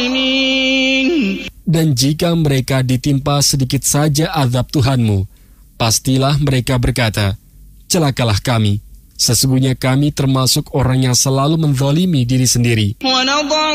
Dan jika mereka ditimpa sedikit saja azab Tuhanmu, pastilah mereka berkata, celakalah kami, sesungguhnya kami termasuk orang yang selalu menzalimi diri sendiri.